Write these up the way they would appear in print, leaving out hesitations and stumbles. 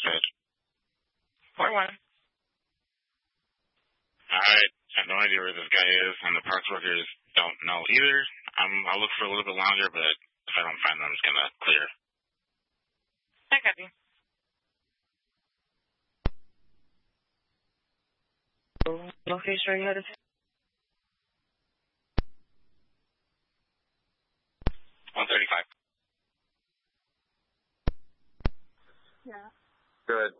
dispatch. 41. I have no idea where this guy is, and the parts workers don't know either. I'll look for a little bit longer, but if I don't find them, I'm just going to clear. I copy. Location are you headed to? 135. Yeah. Good.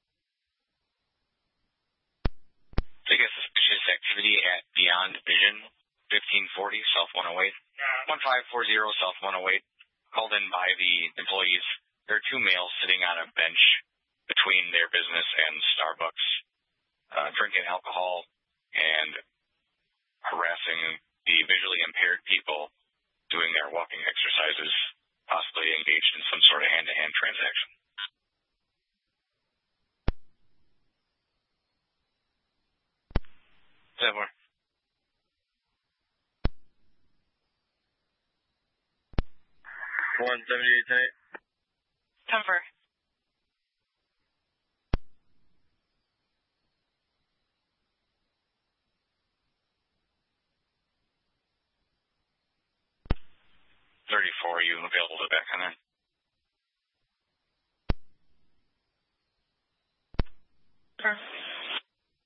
Take a suspicious activity at Beyond Vision, 1540 South 108. 1540 South 108. Called in by the employees. There are two males sitting on a bench between their business and Starbucks, drinking alcohol and harassing the visually impaired people doing their walking exercises, possibly engaged in some sort of hand-to-hand transaction. Similar. 178 tonight. Comfort. Are you available to back on that?